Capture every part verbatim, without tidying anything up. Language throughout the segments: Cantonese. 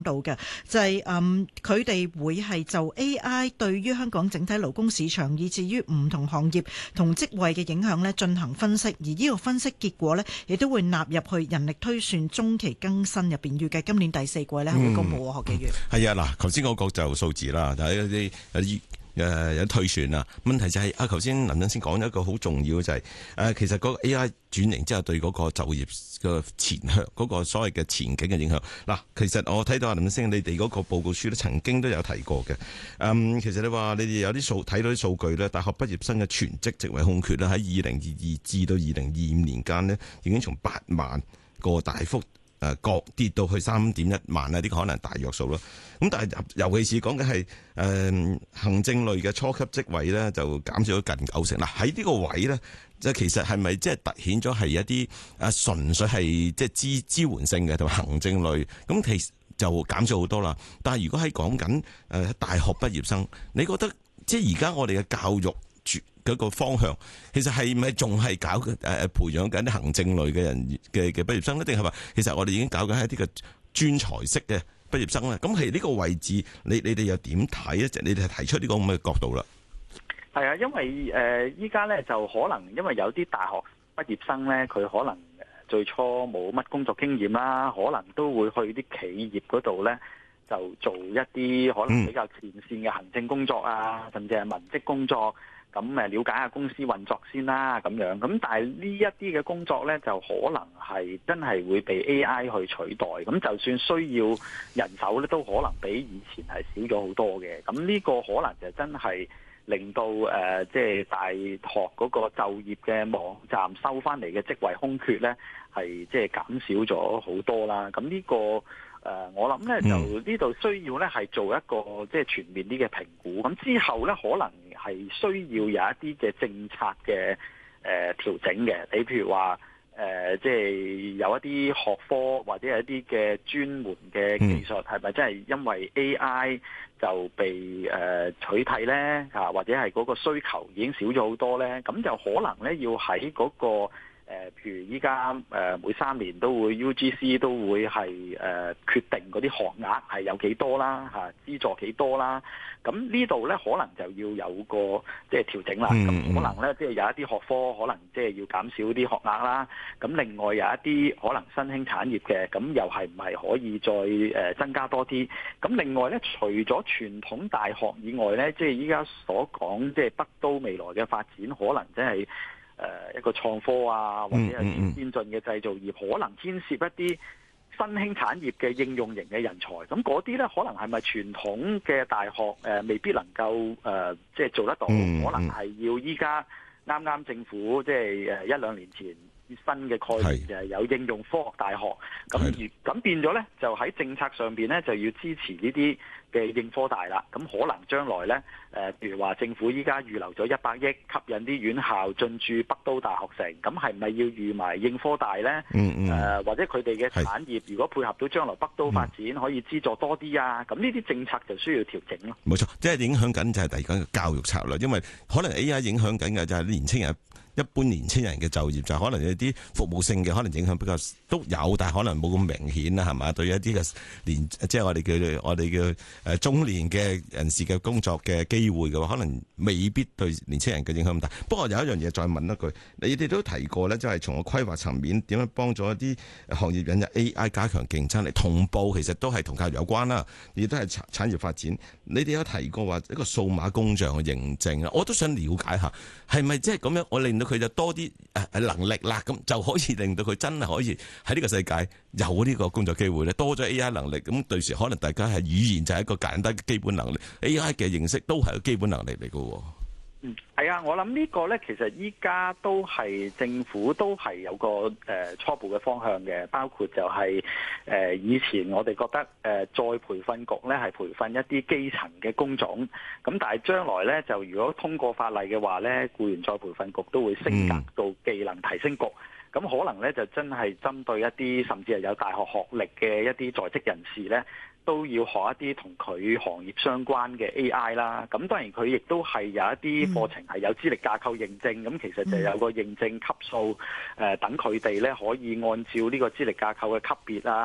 到嘅就係誒佢哋會係就 A I 對於香港整體勞工市場以至於唔同行業同職位嘅影響咧進行分析，而呢個分析結果咧亦都會納入去人力推算中期更新入邊，預計今年第四季咧係會公布喎。何紀元係啊，嗱，頭先嗰個就數字啦，就係一啲有啲誒有推算啦。問題就係、是、啊，頭先林振先講咗一個好重要嘅就係、是、誒、啊，其實嗰個 A I 轉型之後對嗰個就業嘅前向嗰、那個所謂嘅前景嘅影響。嗱、啊，其實我睇到阿林振先你哋嗰個報告書咧，曾經都有提過嘅。嗯，其實你話你哋有啲數睇到啲數據咧，大學畢業生嘅全職職位空缺咧，喺二零二二至到二零二五年間呢，已經從八萬個大幅誒各跌到去三點一萬啊！呢個可能大約數咯。咁但係尤其是講緊係誒行政類嘅初級職位咧，就減少咗近九成。嗱，喺呢個位咧，就其實係咪即係突顯咗係一啲誒純粹係即係支支援性嘅同埋行政類？咁其實就減少好多啦。但係如果喺講緊誒大學畢業生，你覺得即係而家我哋嘅教育嗰個方向，其實係咪仲係搞誒培養緊啲行政類嘅人嘅嘅畢業生咧？定係話其實我哋已經搞緊一啲嘅專才式嘅畢業生咧？咁係呢個位置，你你哋又點睇咧？你哋提出呢個咁嘅角度啦。 係啊，因為誒依家咧就可能因為有啲大學畢業生咧，佢可能最初冇乜工作經驗啦，可能都會去啲企業嗰度咧，就做一啲可能比較前線嘅行政工作啊，甚至係文職工作。咁誒了解下公司運作先啦，咁樣咁，但係呢一啲嘅工作咧，就可能係真係會被 A I 去取代。咁就算需要人手咧，都可能比以前係少咗好多嘅。咁呢個可能就真係令到誒，即係大學嗰個就業嘅網站收翻嚟嘅職位空缺咧，係即係減少咗好多啦。咁呢個。誒、呃，我諗咧就呢度需要咧係做一個即係全面啲嘅評估，咁之後咧可能係需要有一啲嘅政策嘅誒調整嘅。你譬如話誒，即係有一啲學科或者係一啲嘅專門嘅技術，係咪真係因為 A I 就被誒、呃、取替咧？啊，或者係嗰個需求已經少咗好多咧？咁就可能咧要喺嗰個。誒，譬如依家誒每三年都會 U G C 都會係誒、呃、決定嗰啲學額係有幾多啦，嚇資助幾多啦。咁呢度咧可能就要有個即係調整啦。咁、嗯、可能咧即係有一啲學科可能即係要減少啲學額啦。咁另外有一啲可能新興產業嘅，咁又係唔係可以再誒增加多啲？咁另外咧，除咗傳統大學以外咧，即係依家所講即係北都未來嘅發展，可能真係。誒一個創科啊，或者係先進嘅製造業，可能牽涉一啲新興產業嘅應用型嘅人才。咁嗰啲咧，可能係咪傳統嘅大學誒、呃、未必能夠誒、呃、即係做得到？可能係要依家啱啱政府即係誒一兩年前新嘅概念就係有應用科學大學。咁而咁變咗咧，就喺政策上邊咧就要支持呢啲嘅應科大啦。咁可能將來咧。誒，譬如話政府依家預留咗一百億，吸引啲院校進駐北都大學城，咁係咪要預埋應科大咧？嗯嗯。誒、呃，或者佢哋嘅產業，如果配合到將來北都發展，嗯、可以資助多啲啊？咁呢啲政策就需要調整咯。冇錯， 即係影響緊就係第二個教育策略，因為可能 A I 影響緊嘅就係年青人。一般年青人嘅就業就可能有啲服務性嘅，可能影響比較都有，但係可能冇咁明顯啦，係嘛？對於一啲嘅年，即係我哋叫我哋叫誒中年嘅人士嘅工作嘅機會嘅話，可能未必對年青人嘅影響咁大。不過有一樣嘢再問一句，你哋都提過咧，即係從個規劃層面點樣幫助一啲行業引入 A I 加強競爭力，同步其實都係同教育有關啦，亦都係產產業發展。你哋有提過話一個數碼工匠嘅認證啊，我都想了解下，係咪即係咁樣？我令到佢就多啲誒能力啦，咁就可以令到佢真係可以喺呢個世界有呢個工作機會咧，多咗 A I 能力，咁對時可能大家係語言就係一個簡單嘅基本能力 ，A I 嘅認識都係個基本能力嚟嘅。 嗯，係啊，我諗呢個咧，其實依家都係政府都係有個誒、呃、初步嘅方向嘅，包括就係、是、誒、呃、以前我哋覺得誒、呃、再培訓局咧係培訓一啲基層嘅工種，咁但係將來咧就如果通過法例嘅話咧，僱員再培訓局都會升格到技能提升局，咁、嗯、可能咧就真係針對一啲甚至係有大學學歷嘅一啲在職人士咧。都要學一啲同佢行業相關嘅 A I 啦，咁當然佢亦都係有一啲課程係有資歷架構認證，咁其實就有個認證級數，誒等佢哋咧可以按照呢個資歷架構嘅級別啊，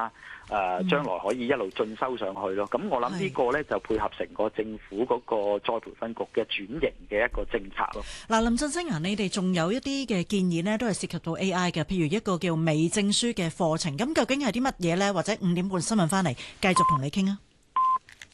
誒將來可以一路進修上去咯。咁我諗呢個咧就配合成個政府嗰個再培訓局嘅轉型嘅一個政策咯。 嗱，林振昇啊，你哋仲有一啲嘅建議呢，都係涉及到 A I 嘅，譬如一個叫微證書嘅課程，咁究竟係啲乜嘢呢？或者五點半新聞翻嚟繼續同你傾啊。